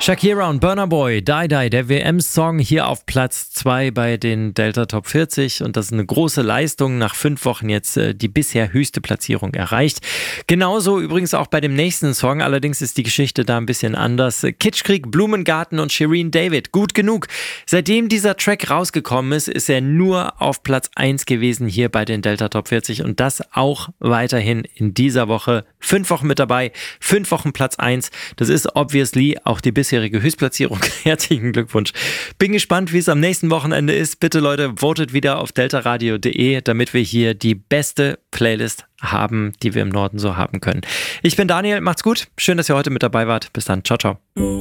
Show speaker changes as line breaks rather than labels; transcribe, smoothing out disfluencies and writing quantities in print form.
Shakira und Burna Boy, Die Die, der WM-Song hier auf Platz 2 bei den Delta Top 40 und das ist eine große Leistung, nach 5 Wochen jetzt die bisher höchste Platzierung erreicht. Genauso übrigens auch bei dem nächsten Song, allerdings ist die Geschichte da ein bisschen anders. Kitschkrieg, Blumengarten und Shirin David, gut genug. Seitdem dieser Track rausgekommen ist, ist er nur auf Platz 1 gewesen hier bei den Delta Top 40 und das auch weiterhin in dieser Woche. 5 Wochen mit dabei, 5 Wochen Platz 1. Das ist obviously auch die bisherige Höchstplatzierung. Herzlichen Glückwunsch. Bin gespannt, wie es am nächsten Wochenende ist. Bitte Leute, votet wieder auf deltaradio.de, damit wir hier die beste Playlist haben, die wir im Norden so haben können. Ich bin Daniel, macht's gut. Schön, dass ihr heute mit dabei wart. Bis dann. Ciao, ciao.